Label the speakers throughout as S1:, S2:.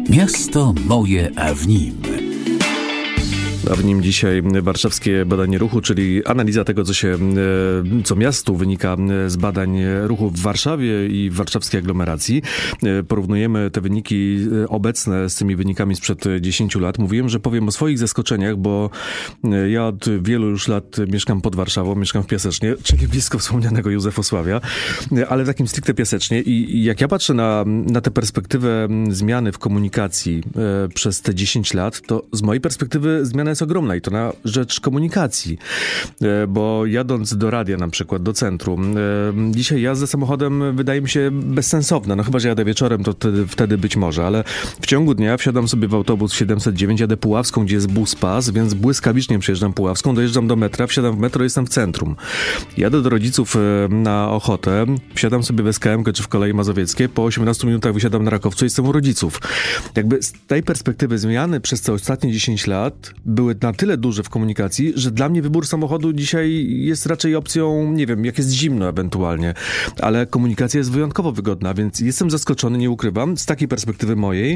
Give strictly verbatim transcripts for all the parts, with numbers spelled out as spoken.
S1: Miasto moje, a w nim.
S2: A w nim dzisiaj warszawskie badanie ruchu, czyli analiza tego, co się, co miastu wynika z badań ruchu w Warszawie i w warszawskiej aglomeracji. Porównujemy te wyniki obecne z tymi wynikami sprzed dziesięciu lat. Mówiłem, że powiem o swoich zaskoczeniach, bo ja od wielu już lat mieszkam pod Warszawą, mieszkam w Piasecznie, czyli blisko wspomnianego Józefosławia, ale takim stricte Piasecznie. I jak ja patrzę na, na tę perspektywę zmiany w komunikacji przez te dziesięć lat, to z mojej perspektywy zmiana jest ogromna i to na rzecz komunikacji, bo jadąc do radia na przykład, do centrum, dzisiaj jazda samochodem wydaje mi się bezsensowna, no chyba, że jadę wieczorem, to wtedy, wtedy być może, ale w ciągu dnia wsiadam sobie w autobus siedemset dziewięć, jadę Puławską, gdzie jest bus pas, więc błyskawicznie przejeżdżam Puławską, dojeżdżam do metra, wsiadam w metro, jestem w centrum. Jadę do rodziców na Ochotę, wsiadam sobie w es ka em czy w Koleje Mazowieckie, po osiemnastu minutach wysiadam na Rakowcu i jestem u rodziców. Jakby z tej perspektywy zmiany przez te ostatnie dziesięć lat były na tyle duże w komunikacji, że dla mnie wybór samochodu dzisiaj jest raczej opcją, nie wiem, jak jest zimno ewentualnie, ale komunikacja jest wyjątkowo wygodna, więc jestem zaskoczony, nie ukrywam, z takiej perspektywy mojej,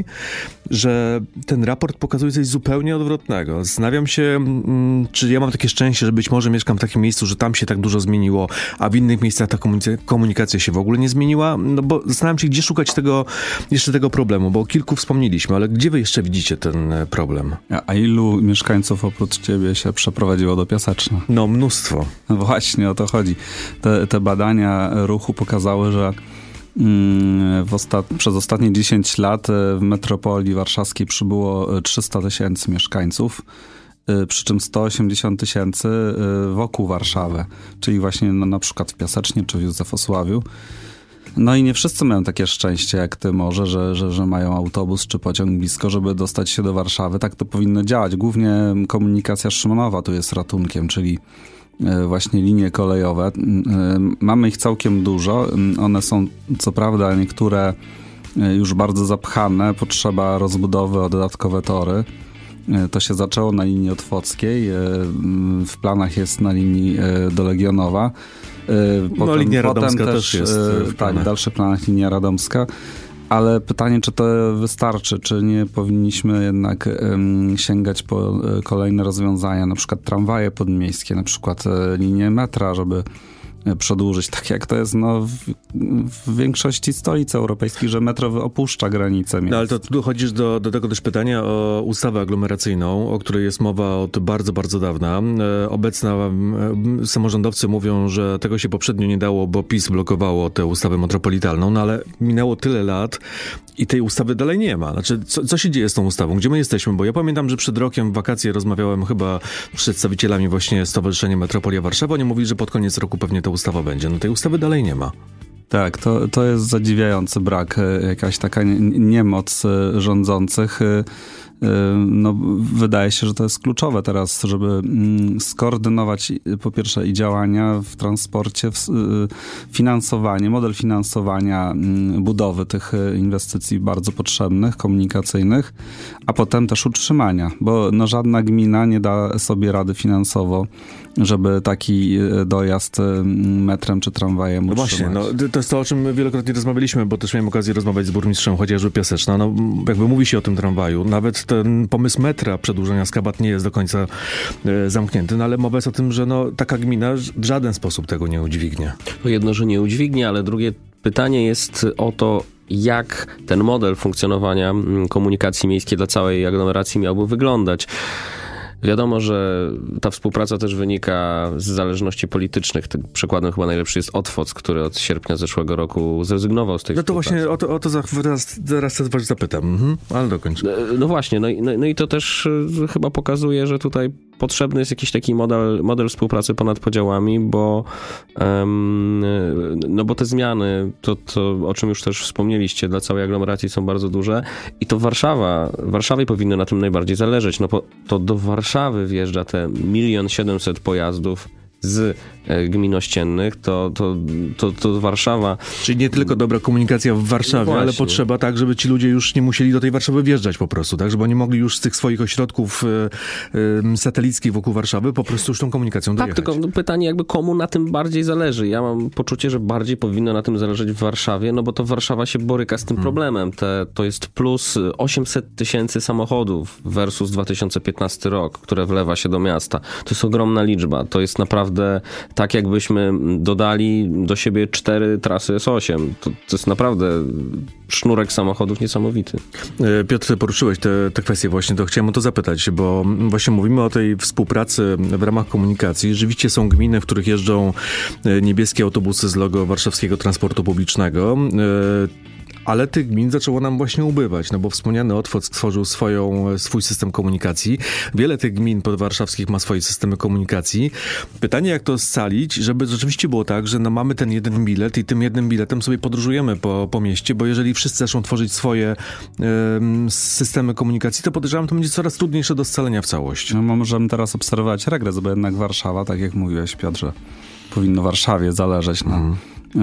S2: że ten raport pokazuje coś zupełnie odwrotnego. Zastanawiam się, czy ja mam takie szczęście, że być może mieszkam w takim miejscu, że tam się tak dużo zmieniło, a w innych miejscach ta komunikacja się w ogóle nie zmieniła, no bo zastanawiam się, gdzie szukać tego, jeszcze tego problemu, bo o kilku wspomnieliśmy, ale gdzie wy jeszcze widzicie ten problem?
S3: A, a ilu mieszkańców oprócz ciebie się przeprowadziło do Piaseczna?
S2: No mnóstwo.
S3: No właśnie, o to chodzi. Te, te badania ruchu pokazały, że mm, w ostat... przez ostatnie dziesięć lat w metropolii warszawskiej przybyło trzysta tysięcy mieszkańców, przy czym sto osiemdziesiąt tysięcy wokół Warszawy, czyli właśnie no, na przykład w Piasecznie czy w Józefosławiu. No i nie wszyscy mają takie szczęście jak ty może, że, że, że mają autobus czy pociąg blisko, żeby dostać się do Warszawy. Tak to powinno działać. Głównie komunikacja szymonowa tu jest ratunkiem, czyli właśnie linie kolejowe. Mamy ich całkiem dużo. One są co prawda niektóre już bardzo zapchane. Potrzeba rozbudowy o dodatkowe tory. To się zaczęło na linii otwockiej. W planach jest na linii do Legionowa. Potem,
S2: no linia radomska
S3: potem
S2: też, też jest w
S3: tak, w dalszych planach linia radomska, ale pytanie, czy to wystarczy, czy nie powinniśmy jednak um, sięgać po kolejne rozwiązania, na przykład tramwaje podmiejskie, na przykład linie metra, żeby przedłużyć, tak jak to jest no, w, w większości stolic europejskich, że metro opuszcza granice miast.
S2: No ale to tu chodzisz do, do tego też pytania o ustawę aglomeracyjną, o której jest mowa od bardzo, bardzo dawna. E, obecna e, samorządowcy mówią, że tego się poprzednio nie dało, bo PiS blokowało tę ustawę metropolitalną, no ale minęło tyle lat i tej ustawy dalej nie ma. Znaczy, co, co się dzieje z tą ustawą? Gdzie my jesteśmy? Bo ja pamiętam, że przed rokiem w wakacje rozmawiałem chyba z przedstawicielami właśnie Stowarzyszenia Metropolia Warszawa. Oni mówili, że pod koniec roku pewnie ta ustawa będzie. No tej ustawy dalej nie ma.
S3: Tak, to, to jest zadziwiający brak, jakaś taka niemoc rządzących. No, wydaje się, że to jest kluczowe teraz, żeby skoordynować po pierwsze i działania w transporcie, finansowanie, model finansowania budowy tych inwestycji bardzo potrzebnych, komunikacyjnych, a potem też utrzymania, bo no, żadna gmina nie da sobie rady finansowo, żeby taki dojazd metrem czy tramwajem
S2: no
S3: utrzymać.
S2: Właśnie, no, to jest to, o czym wielokrotnie rozmawialiśmy, bo też miałem okazję rozmawiać z burmistrzem chociażby Piaseczna. No, jakby mówi się o tym tramwaju, nawet ten pomysł metra, przedłużenia Skabat nie jest do końca e, zamknięty, no ale mowa jest o tym, że no, taka gmina w żaden sposób tego nie udźwignie.
S4: To jedno, że nie udźwignie, ale drugie pytanie jest o to, jak ten model funkcjonowania komunikacji miejskiej dla całej aglomeracji miałby wyglądać. Wiadomo, że ta współpraca też wynika z zależności politycznych. Tym przykładem chyba najlepszy jest Otwock, który od sierpnia zeszłego roku zrezygnował z tej
S2: No to
S4: współpracy.
S2: właśnie o to, o to zaraz, zaraz was zapytam, mhm, ale dokończ.
S4: No właśnie, no i, no, no i to też y, chyba pokazuje, że tutaj potrzebny jest jakiś taki model, model współpracy ponad podziałami, bo um, no bo te zmiany, to, to o czym już też wspomnieliście, dla całej aglomeracji są bardzo duże i to Warszawa, Warszawie powinno na tym najbardziej zależeć, no bo to do Warszawy wjeżdża te milion siedemset pojazdów z gmin ościennych, to, to, to, to Warszawa...
S2: Czyli nie tylko dobra komunikacja w Warszawie, no ale potrzeba tak, żeby ci ludzie już nie musieli do tej Warszawy wjeżdżać po prostu, tak? Żeby oni mogli już z tych swoich ośrodków y, y, satelickich wokół Warszawy po prostu już tą komunikacją dojechać.
S4: Tak, tylko pytanie jakby komu na tym bardziej zależy. Ja mam poczucie, że bardziej powinno na tym zależeć w Warszawie, no bo to Warszawa się boryka z tym hmm. problemem. Te, to jest plus osiemset tysięcy samochodów versus dwa tysiące piętnasty rok, które wlewa się do miasta. To jest ogromna liczba. To jest naprawdę tak, jakbyśmy dodali do siebie cztery trasy S osiem. To, to jest naprawdę sznurek samochodów niesamowity.
S2: Piotr, poruszyłeś te, te kwestie właśnie, to chciałem o to zapytać, bo właśnie mówimy o tej współpracy w ramach komunikacji. Rzeczywiście są gminy, w których jeżdżą niebieskie autobusy z logo warszawskiego transportu publicznego. Ale tych gmin zaczęło nam właśnie ubywać, no bo wspomniany Otwock stworzył swoją, swój system komunikacji. Wiele tych gmin podwarszawskich ma swoje systemy komunikacji. Pytanie, jak to scalić, żeby rzeczywiście było tak, że no mamy ten jeden bilet i tym jednym biletem sobie podróżujemy po, po mieście, bo jeżeli wszyscy zaczną tworzyć swoje y, systemy komunikacji, to podejrzewam, to będzie coraz trudniejsze do scalenia w całość.
S3: No, możemy teraz obserwować regres, bo jednak Warszawa, tak jak mówiłeś, Piotrze, powinno Warszawie zależeć na... Mm.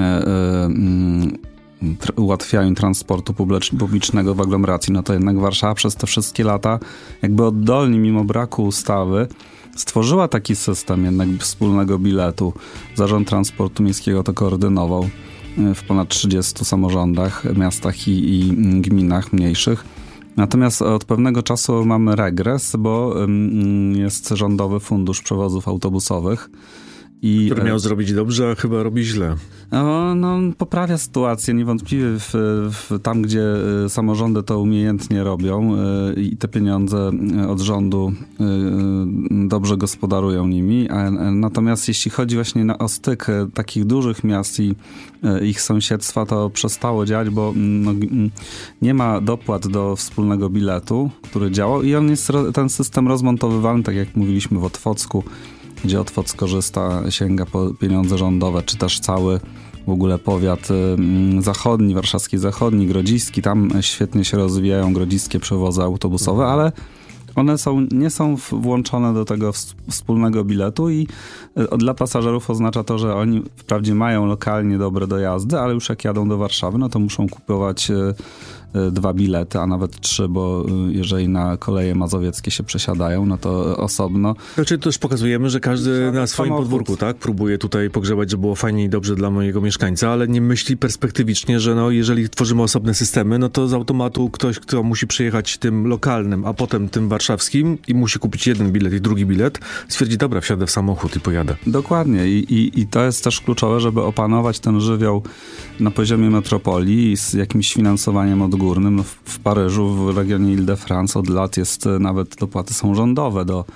S3: Y, y, y, ułatwianiu transportu publicznego w aglomeracji, no to jednak Warszawa przez te wszystkie lata jakby oddolnie, mimo braku ustawy, stworzyła taki system jednak wspólnego biletu. Zarząd Transportu Miejskiego to koordynował w ponad trzydziestu samorządach, miastach i, i gminach mniejszych. Natomiast od pewnego czasu mamy regres, bo jest Rządowy Fundusz Przewozów Autobusowych,
S2: I, który miał zrobić dobrze, a chyba robi źle.
S3: No, no poprawia sytuację niewątpliwie w, w, tam, gdzie samorządy to umiejętnie robią y, i te pieniądze od rządu y, dobrze gospodarują nimi. A, natomiast jeśli chodzi właśnie na, o styk takich dużych miast i y, ich sąsiedztwa, to przestało działać, bo no, nie ma dopłat do wspólnego biletu, który działał i on jest, ten system rozmontowywany, tak jak mówiliśmy w Otwocku, gdzie Otwock korzysta, sięga po pieniądze rządowe, czy też cały w ogóle powiat zachodni, warszawski zachodni, grodziski, tam świetnie się rozwijają grodziskie przewozy autobusowe, ale one są, nie są włączone do tego wspólnego biletu i dla pasażerów oznacza to, że oni wprawdzie mają lokalnie dobre dojazdy, ale już jak jadą do Warszawy, no to muszą kupować dwa bilety, a nawet trzy, bo jeżeli na koleje mazowieckie się przesiadają, no to osobno.
S2: Znaczy też pokazujemy, że każdy na swoim samochód. podwórku, tak, próbuje tutaj pogrzebać, żeby było fajnie i dobrze dla mojego mieszkańca, ale nie myśli perspektywicznie, że no, jeżeli tworzymy osobne systemy, no to z automatu ktoś, kto musi przyjechać tym lokalnym, a potem tym warszawskim i musi kupić jeden bilet i drugi bilet, stwierdzi, dobra, wsiadę w samochód i pojadę.
S3: Dokładnie i, i, i to jest też kluczowe, żeby opanować ten żywioł na poziomie metropolii z jakimś finansowaniem odgórnym. No w, w Paryżu, w regionie Ile-de-France od lat jest, nawet dopłaty są rządowe do,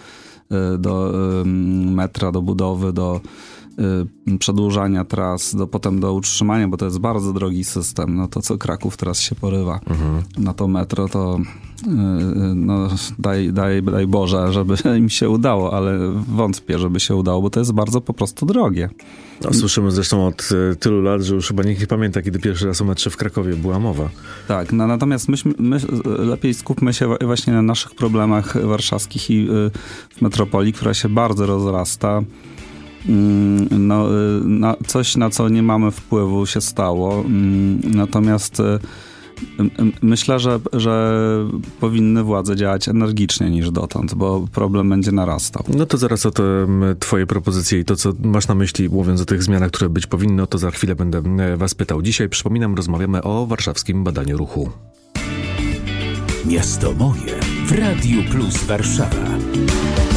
S3: do metra, do budowy, do przedłużania tras, do, potem do utrzymania, bo to jest bardzo drogi system. No to co Kraków teraz się porywa mhm. na to metro, to no daj, daj, daj Boże, żeby im się udało, ale wątpię, żeby się udało, bo to jest bardzo po prostu drogie.
S2: No, słyszymy zresztą od tylu lat, że już chyba nikt nie pamięta, kiedy pierwszy raz o metrze w Krakowie była mowa.
S3: Tak, no, natomiast myśmy, my lepiej skupmy się właśnie na naszych problemach warszawskich i w metropolii, która się bardzo rozrasta. No, na coś, na co nie mamy wpływu, się stało. Natomiast myślę, że, że powinny władze działać energicznie niż dotąd, bo problem będzie narastał.
S2: No to zaraz o te twoje propozycje i to, co masz na myśli, mówiąc o tych zmianach, które być powinno, to za chwilę będę was pytał. Dzisiaj, przypominam, rozmawiamy o warszawskim badaniu ruchu.
S1: Miasto moje w Radiu Plus Warszawa.